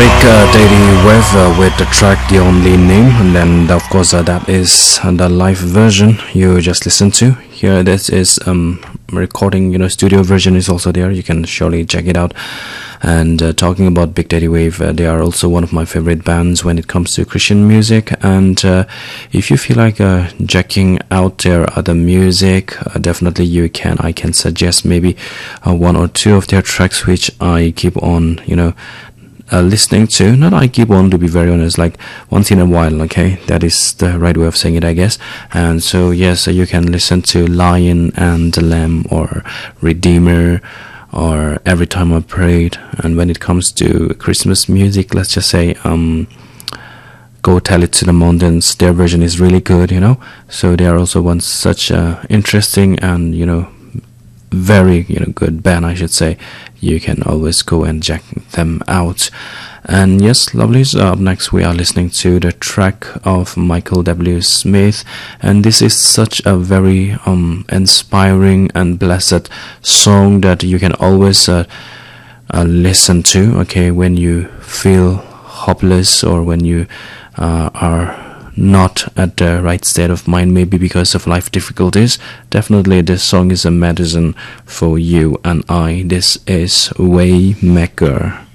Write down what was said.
Daddy Wave with the track The Only Name, and then of course that is the live version you just listened to. Here this is recording, studio version is also there. You can surely check it out. And talking about Big Daddy Wave, they are also one of my favorite bands when it comes to Christian music. And if you feel like checking out their other music, definitely you can. I can suggest maybe one or two of their tracks which I keep on, listening to. Not I keep on, to be very honest, like once in a while, okay? That is the right way of saying it, I guess. And so, yes, you can listen to Lion and the Lamb or Redeemer or Every Time I Prayed. And when it comes to Christmas music, let's just say, Go Tell It to the Mountains, their version is really good, So they are also one such interesting and, very good band, I should say. You can always go and check them out. And yes, lovelies, up next we are listening to the track of Michael W. Smith, and this is such a very inspiring and blessed song that you can always listen to, okay, when you feel hopeless or when you are not at the right state of mind, maybe because of life difficulties. Definitely this song is a medicine for you and I. This is Waymaker.